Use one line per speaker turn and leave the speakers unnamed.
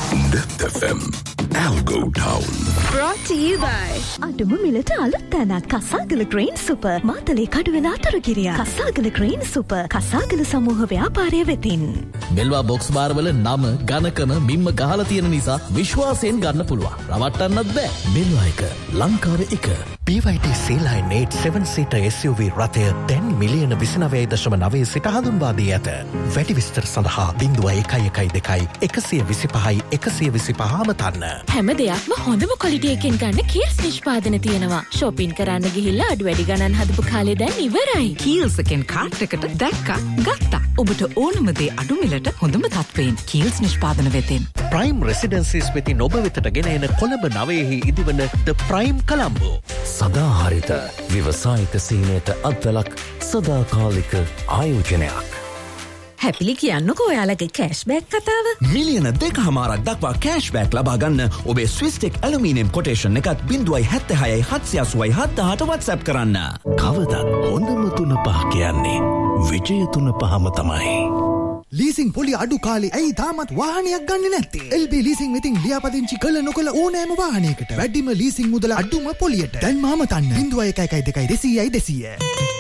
Net FM Algo Town.
Brought to you by
අඩුම මිලට අලුත් තැනක් කසාගල grain super Matale Kaduwela Athurugiriya කසාගල grain super කසාගල සමූහ ව්‍යාපාරය වෙතින්
මෙල්වා බොක්ස් බාරවල නම ගණකම මිම්ම ගහලා තියෙන නිසා විශ්වාසයෙන් ගන්න පුළුවන් රවට්ටන්නත් බෑ මෙල්වා එක ලංකාවේ එක
BYD Sea-Line 8 7-seater SUV රථය දැන් මිලියන 29.9 සිට හඳුන්වා දී ඇත. වැඩි විස්තර සඳහා 0112 125 125ම තන්න.
හැම දෙයක්ම හොඳම ක්වොලිටි එකෙන් ගන්න කීල්ස් නිෂ්පාදන තියෙනවා. shopping කරන්න ගිහිල්ලා අඩු වැඩි ගණන් හදපු කාලේ දැන් ඉවරයි.
කීල්ස් එකෙන් කාට් එකට දැක්කා ගත්තා. ඔබට ඕනම දේ අඩු මිලට හොඳම තත්ත්වයෙන් කීල්ස් නිෂ්පාදන වෙතින්.
Prime Residences වෙතින් ඔබ වෙතට ගෙන එන කොළඹ 9 ඉදිවන The Prime Colombo.
සදාහරිත ව්‍යවසායික සීනයට අත්වලක් සදාකාලික ආයෝජනයක්.
හැපිලි කියන්නකෝ ඔයාලගේ කෑෂ්බැක් කතාව.
මිලියන 2.5ක් දක්වා කෑෂ්බැක් ලබා ගන්න ඔබේ ස්විස්ටෙක් ඇලුමිනියම් කොටේෂන් එකත් 0.76 787 WhatsApp කරන්න.
කවදත් හොඳම 3-5 කියන්නේ විජය 3-5ම තමයි.
ලීසින් පොලි අඩු කාලේ ඇයි තාමත් වාහනයක් ගන්න නැත්තේ? LB ලීසින් වෙතින් ලියාපදිංචි කළ නොකළ ඕනෑම වාහනයකට වැඩිම ලීසින් මුදල අඩුම පොලියට. දැන් මාම තන්න 0112 200 200.